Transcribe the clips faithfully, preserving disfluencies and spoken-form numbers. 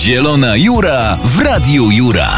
Zielona Jura w Radiu Jura.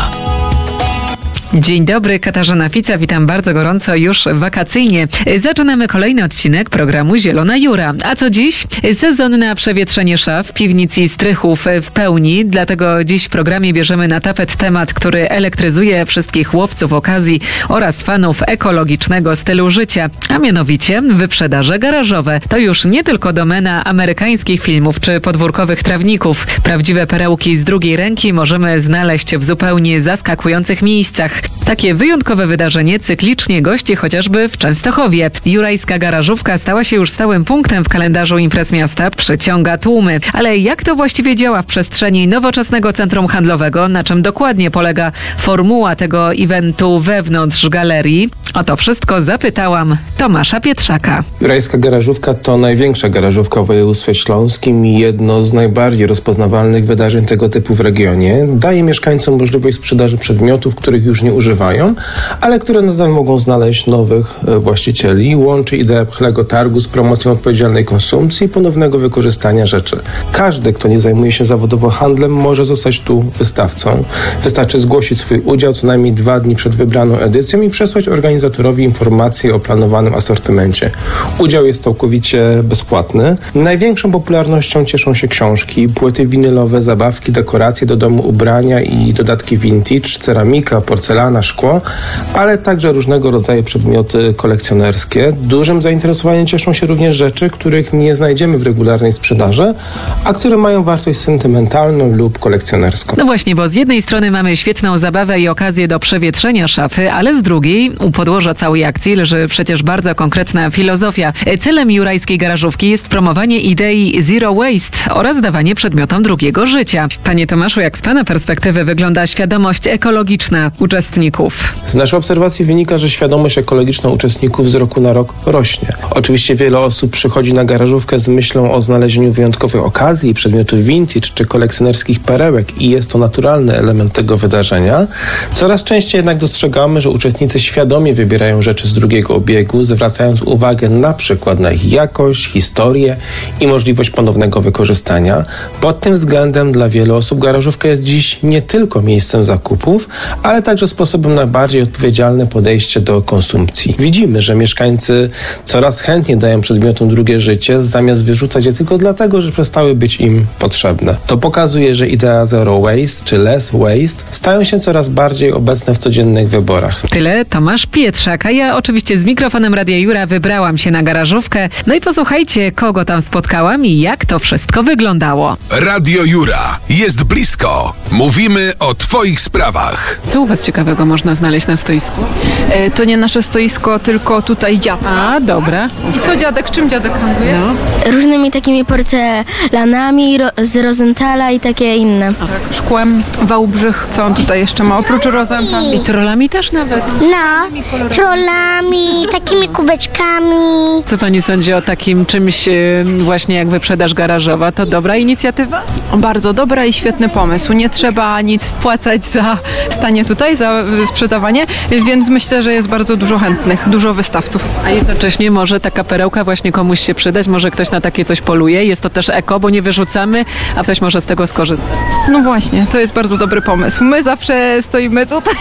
Dzień dobry, Katarzyna Fica, witam bardzo gorąco już wakacyjnie. Zaczynamy kolejny odcinek programu Zielona Jura. A co dziś? Sezon na przewietrzenie szaf, piwnic i strychów w pełni. Dlatego dziś w programie bierzemy na tapet temat, który elektryzuje wszystkich łowców okazji oraz fanów ekologicznego stylu życia. A mianowicie wyprzedaże garażowe. To już nie tylko domena amerykańskich filmów czy podwórkowych trawników. Prawdziwe perełki z drugiej ręki możemy znaleźć w zupełnie zaskakujących miejscach. Takie wyjątkowe wydarzenie cyklicznie gości chociażby w Częstochowie. Jurajska garażówka stała się już stałym punktem w kalendarzu imprez miasta, przyciąga tłumy. Ale jak to właściwie działa w przestrzeni nowoczesnego centrum handlowego? Na czym dokładnie polega formuła tego eventu wewnątrz galerii? O to wszystko zapytałam Tomasza Pietrzaka. Jurajska garażówka to największa garażówka w województwie śląskim i jedno z najbardziej rozpoznawalnych wydarzeń tego typu w regionie. Daje mieszkańcom możliwość sprzedaży przedmiotów, których już nie używają, ale które nadal mogą znaleźć nowych właścicieli. Łączy ideę pchlego targu z promocją odpowiedzialnej konsumpcji i ponownego wykorzystania rzeczy. Każdy, kto nie zajmuje się zawodowo handlem, może zostać tu wystawcą. Wystarczy zgłosić swój udział co najmniej dwa dni przed wybraną edycją i przesłać organizatorowi informacje o planowanym asortymencie. Udział jest całkowicie bezpłatny. Największą popularnością cieszą się książki, płyty winylowe, zabawki, dekoracje do domu, ubrania i dodatki vintage, ceramika, porcelana, szkło, ale także różnego rodzaju przedmioty kolekcjonerskie. Dużym zainteresowaniem cieszą się również rzeczy, których nie znajdziemy w regularnej sprzedaży, a które mają wartość sentymentalną lub kolekcjonerską. No właśnie, bo z jednej strony mamy świetną zabawę i okazję do przewietrzenia szafy, ale z drugiej u podłoża całej akcji leży przecież bardzo konkretna filozofia. Celem jurajskiej garażówki jest promowanie idei zero waste oraz dawanie przedmiotom drugiego życia. Panie Tomaszu, jak z pana perspektywy wygląda świadomość ekologiczna uczestników? Z naszej obserwacji wynika, że świadomość ekologiczna uczestników z roku na rok rośnie. Oczywiście wiele osób przychodzi na garażówkę z myślą o znalezieniu wyjątkowych okazji, przedmiotów vintage czy kolekcjonerskich perełek i jest to naturalny element tego wydarzenia. Coraz częściej jednak dostrzegamy, że uczestnicy świadomie wybierają rzeczy z drugiego obiegu, zwracając uwagę na przykład na ich jakość, historię i możliwość ponownego wykorzystania. Pod tym względem dla wielu osób garażówka jest dziś nie tylko miejscem zakupów, ale także sposobem na bardziej odpowiedzialne podejście do konsumpcji. Widzimy, że mieszkańcy coraz chętniej dają przedmiotom drugie życie, zamiast wyrzucać je tylko dlatego, że przestały być im potrzebne. To pokazuje, że idea zero waste czy less waste stają się coraz bardziej obecne w codziennych wyborach. Tyle Tomasz Pietrzak, a ja oczywiście z mikrofonem Radia Jura wybrałam się na garażówkę. No i posłuchajcie, kogo tam spotkałam i jak to wszystko wyglądało. Radio Jura jest blisko. Mówimy o twoich sprawach. Co u was ciekawego można znaleźć na stoisku? E, to nie nasze stoisko, tylko tutaj dziadek. A, dobra. I co dziadek? Czym dziadek handluje? No. Różnymi takimi porcelanami ro, z Rosenthala i takie inne. Tak, szkłem, Wałbrzych. Co on tutaj jeszcze ma? Oprócz Rosenthal. I trollami też nawet. No, trollami, takimi kubeczkami. Co pani sądzi o takim czymś yy, właśnie jak wyprzedaż garażowa? To dobra inicjatywa? Bardzo dobra i świetny pomysł. Nie trzeba nic wpłacać za stanie tutaj, za sprzedawanie, więc myślę, że jest bardzo dużo chętnych, dużo wystawców. A jednocześnie może taka perełka właśnie komuś się przydać, może ktoś na takie coś poluje. Jest to też eko, bo nie wyrzucamy, a ktoś może z tego skorzystać. No właśnie, to jest bardzo dobry pomysł. My zawsze stoimy tutaj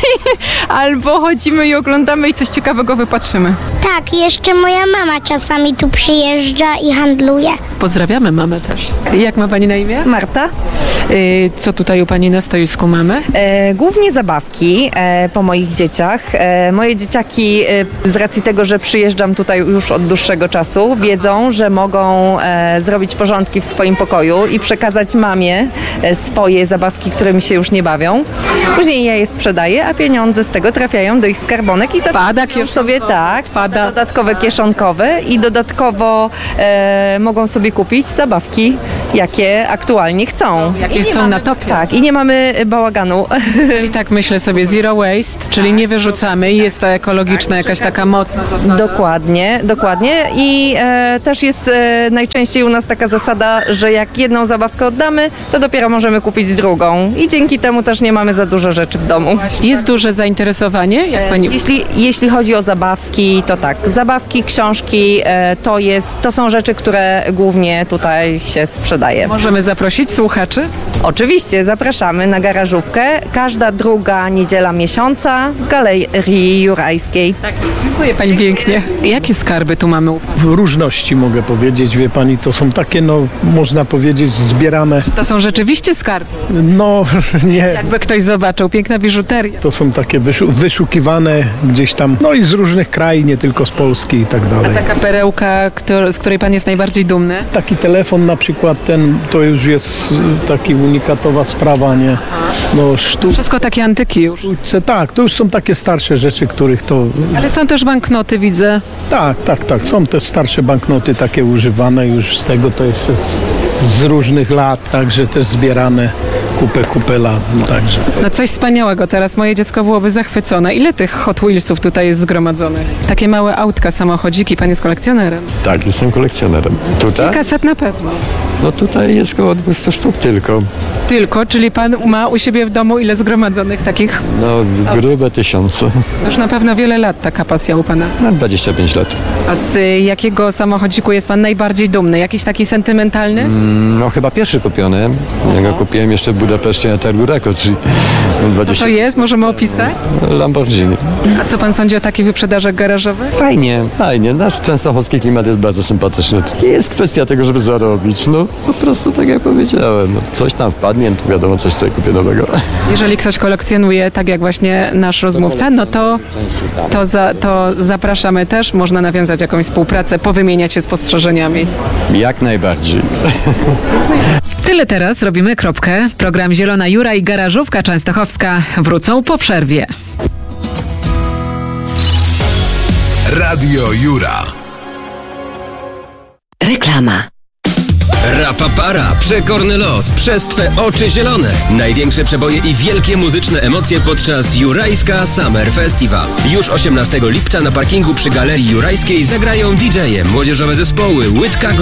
albo chodzimy i oglądamy i coś ciekawego wypatrzymy. Tak, jeszcze moja mama czasami tu przyjeżdża i handluje. Pozdrawiamy mamę też. Jak ma pani na imię? Marta. Yy, co tutaj u pani na stoisku mamy? E, głównie zabawki e, po moich dzieciach. E, moje dzieciaki e, z racji tego, że przyjeżdżam tutaj już od dłuższego czasu, wiedzą, że mogą e, zrobić porządki w swoim pokoju i przekazać mamie e, swoje zabawki, którymi się już nie bawią. Później ja je sprzedaję, a pieniądze z tego trafiają do ich skarbonek i Wpada zatrudniają sobie tak, Wpada. dodatkowe kieszonkowe i dodatkowo e, mogą sobie kupić zabawki, jakie aktualnie chcą. Jakie I nie są mamy, na topie. Tak, i nie mamy bałaganu. I tak myślę sobie zero waste, czyli nie wyrzucamy i jest to ekologiczna jakaś taka mocna zasada. Dokładnie, dokładnie i e, też jest e, najczęściej u nas taka zasada, że jak jedną zabawkę oddamy, to dopiero możemy kupić drugą i dzięki temu też nie mamy za dużo rzeczy w domu. Jest duże zainteresowanie? Jak pani... Jeśli, jeśli chodzi o zabawki, to tak, zabawki, książki, e, to jest, to są rzeczy, które głównie tutaj się sprzedaje. Możemy zaprosić słuchaczy? Oczywiście, zapraszamy na garażówkę. Każda druga niedziela miesiąca w Galerii Jurajskiej. Tak, dziękuję pani pięknie. Jakie skarby tu mamy? W różności mogę powiedzieć, wie pani, to są takie, no można powiedzieć, zbierane, To są rzeczywiście skarby. no nie, Jakby ktoś zobaczył, piękna biżuteria. to są takie wyszu- wyszukiwane gdzieś tam, no i z różnych krajów, nie tylko z Polski i tak dalej. Taka perełka, któr- z której pan jest najbardziej dumny? Taki telefon na przykład ten, to już jest y, taki unikatowa sprawa, nie? No sztuce, Wszystko takie antyki już. tak, to już są takie starsze rzeczy, których to, Ale są też banknoty, widzę. tak, tak, tak, są te starsze banknoty takie używane już z tego, to jeszcze z, z różnych lat, także też zbierane kupę, kupę lat, no, także. No coś wspaniałego, teraz moje dziecko byłoby zachwycone. Ile tych Hot Wheelsów tutaj jest zgromadzonych? Takie małe autka, samochodziki, pan jest kolekcjonerem. Tak, jestem kolekcjonerem. Tutaj? Kilka set na pewno. No tutaj jest około dwieście sztuk tylko. Tylko, czyli pan ma u siebie w domu ile zgromadzonych takich? No grube tysiące. Już na pewno wiele lat taka pasja u pana. Mam dwadzieścia pięć lat. A z y, jakiego samochodziku jest pan najbardziej dumny? Jakiś taki sentymentalny? No chyba pierwszy kupiony. Ja go kupiłem jeszcze w Budapeszcie na targu Rako, czyli Co dwadzieścia... to jest? Możemy opisać? Lamborghini. A co pan sądzi o takich wyprzedażach garażowych? Fajnie, fajnie. Nasz częstochowski klimat jest bardzo sympatyczny. Jest kwestia tego, żeby zarobić. No po prostu tak jak powiedziałem. No, coś tam wpadnie, to wiadomo, coś sobie kupię nowego. Jeżeli ktoś kolekcjonuje, tak jak właśnie nasz rozmówca, no to, to, za, to zapraszamy też. Można nawiązać jakąś współpracę, powymieniać się spostrzeżeniami. Jak najbardziej. Tyle teraz, robimy kropkę. Program Zielona Jura i Garażówka Częstochowska wrócą po przerwie. Radio Jura. Reklama. Rapapara, przekorny los, przez Twe oczy zielone. Największe przeboje i wielkie muzyczne emocje podczas Jurajska Summer Festival. Już osiemnastego lipca na parkingu przy Galerii Jurajskiej zagrają didżeje, młodzieżowe zespoły, Łydka